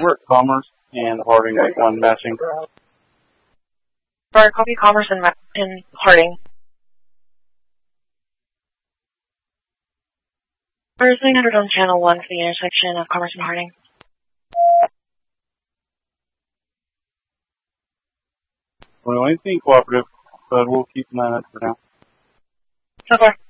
we're at Commerce and Harding at 1 matching. Alright, copy Commerce and Harding. We're 900 on channel 1 for the intersection of Commerce and Harding. Well, anything cooperative, but we'll keep an eye on it for now. So far.